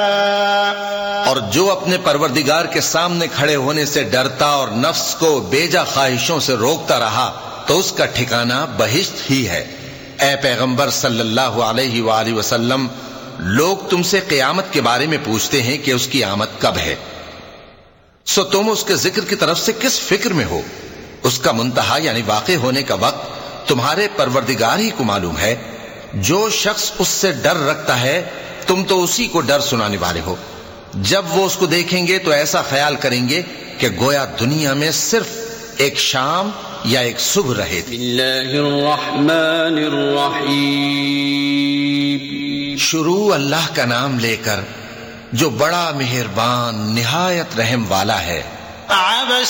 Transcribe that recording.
और जो अपने परवरदिगार के सामने खड़े होने से डरता और नफ्स को बेजा ख्वाहिशों से रोकता रहा तो उसका ठिकाना बहिश्त ही है। ए पैगंबर सल्लल्लाहु अलैहि वसल्लम, लोग तुमसे क़यामत के बारे में पूछते हैं कि उसकी आमद कब है, सो तुम उसके जिक्र की तरफ से किस फिक्र में हो? उसका मुंतहा यानी वाक़े होने का वक्त तुम्हारे परवरदिगार ही को मालूम है। जो शख्स उससे डर रखता है तुम तो उसी को डर सुनाने वाले हो। जब वो उसको देखेंगे तो ऐसा ख्याल करेंगे कि गोया दुनिया में सिर्फ एक शाम या एक सुबह रहे थे। शुरू अल्लाह का नाम लेकर जो बड़ा मेहरबान निहायत रहम वाला है।